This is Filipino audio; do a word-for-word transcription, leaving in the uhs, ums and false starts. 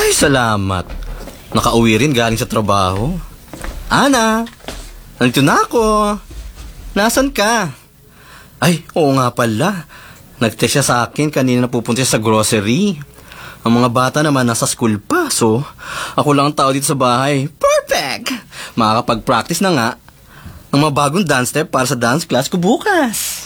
Ay, salamat. Nakauwi rin galing sa trabaho. Ana, nandito na ako. Nasaan ka? Ay, oo nga pala. Nag-text siya sa akin kanina na pupunta siya sa grocery. Ang mga bata naman nasa school pa, so ako lang ang tao dito sa bahay. Perfect! Makakapag-practice na nga ng mga bagong dance step para sa dance class ko bukas.